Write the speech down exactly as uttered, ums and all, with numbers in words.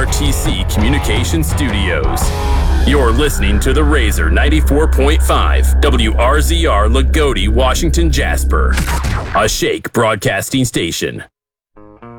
R T C Communication Studios. You're listening to The Razor ninety-four point five, W R Z R Lagodi, Washington, Jasper, a Shake broadcasting station.